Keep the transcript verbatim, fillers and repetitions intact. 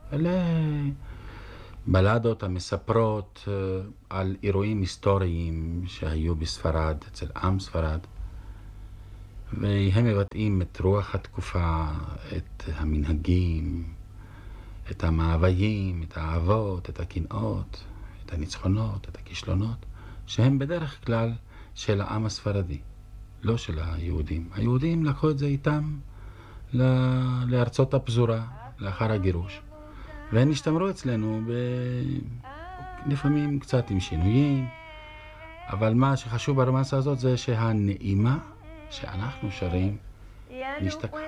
אלה בלדות המספרות על אירועים היסטוריים שהיו בספרד, אצל עם ספרד, והם מבטאים את רוח התקופה, את המנהגים, את המאוויים, את האהבות, את הקנאות, את הניצחונות, את הכישלונות, שהם בדרך כלל של העם הספרדי, לא של היהודים. היהודים לקחו את זה איתם לארצות הפזורה, לאחר הגירוש, והם השתמרו אצלנו ב... לפעמים קצת עם שינויים, אבל מה שחשוב ברומנסה הזאת זה שהנעימה שאנחנו שרים נשתכחה.